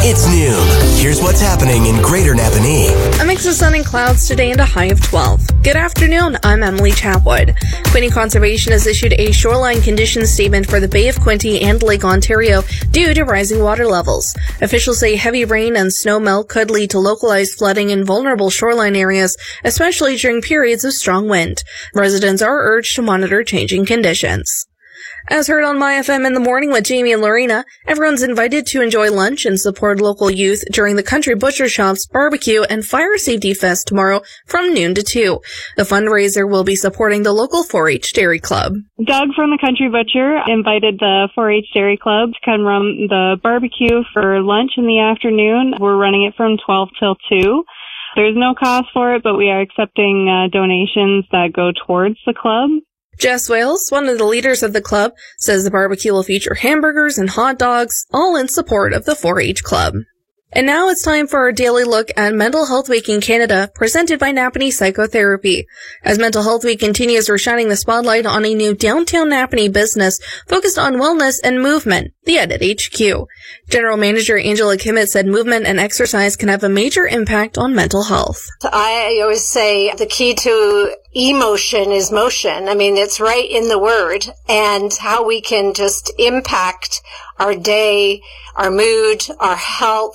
It's noon. Here's what's happening in Greater Napanee. A mix of sun and clouds today and a high of 12. Good afternoon, I'm Emily Chapwood. Quinte Conservation has issued a shoreline conditions statement for the Bay of Quinte and Lake Ontario due to rising water levels. Officials say heavy rain and snow melt could lead to localized flooding in vulnerable shoreline areas, especially during periods of strong wind. Residents are urged to monitor changing conditions. As heard on MyFM in the morning with Jamie and Lorena, everyone's invited to enjoy lunch and support local youth during the Country Butcher Shop's Barbecue and Fire Safety Fest tomorrow from noon to 2. The fundraiser will be supporting the local 4-H Dairy Club. Doug from the Country Butcher invited the 4-H Dairy Club to come run the barbecue for lunch in the afternoon. We're running it from 12 till 2. There's no cost for it, but we are accepting donations that go towards the club. Jess Wales, one of the leaders of the club, says the barbecue will feature hamburgers and hot dogs, all in support of the 4-H Club. And now it's time for our daily look at Mental Health Week in Canada, presented by Napanee Psychotherapy. As Mental Health Week continues, we're shining the spotlight on a new downtown Napanee business focused on wellness and movement, the Edit HQ. General Manager Angela Kimmett said movement and exercise can have a major impact on mental health. I always say the key to emotion is motion. I mean, it's right in the word, and how we can just impact our day, our mood, our health.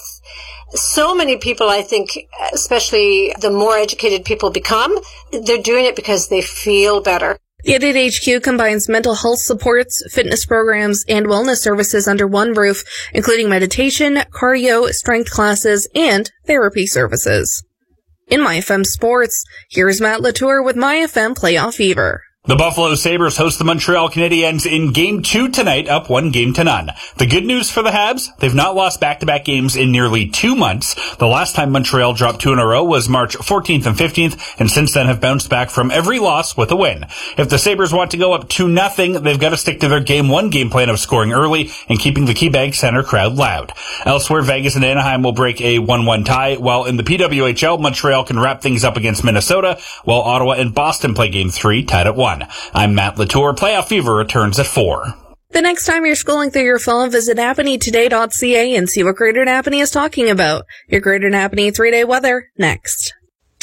So many people, I think, especially the more educated people become, they're doing it because they feel better. The Edit HQ combines mental health supports, fitness programs, and wellness services under one roof, including meditation, cardio, strength classes, and therapy services. In MyFM Sports, here's Matt Latour with MyFM Playoff Fever. The Buffalo Sabres host the Montreal Canadiens in Game 2 tonight, up 1-0. The good news for the Habs, they've not lost back-to-back games in nearly 2 months. The last time Montreal dropped 2 in a row was March 14th and 15th, and since then have bounced back from every loss with a win. If the Sabres want to go up 2-0, they've got to stick to their Game 1 game plan of scoring early and keeping the KeyBank Center crowd loud. Elsewhere, Vegas and Anaheim will break a 1-1 tie, while in the PWHL, Montreal can wrap things up against Minnesota, while Ottawa and Boston play Game 3 tied at 1. I'm Matt Latour. Playoff Fever returns at 4. The next time you're scrolling through your phone, visit napaneetoday.ca and see what Greater Napanee is talking about. Your Greater Napanee 3-day weather next.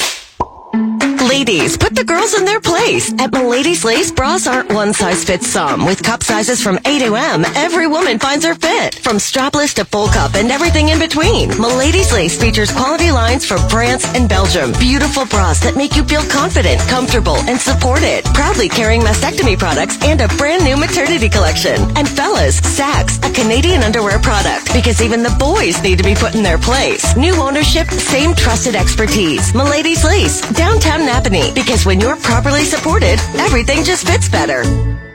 Ladies, put the girls in their place. At Milady's Lace, bras aren't one size fits some. With cup sizes from A to M, every woman finds her fit. From strapless to full cup and everything in between. Milady's Lace features quality lines from France and Belgium. Beautiful bras that make you feel confident, comfortable, and supported. Proudly carrying mastectomy products and a brand new maternity collection. And fellas, Sax, a Canadian underwear product. Because even the boys need to be put in their place. New ownership, same trusted expertise. Milady's Lace, downtown Napanee, because when you're properly supported, everything just fits better.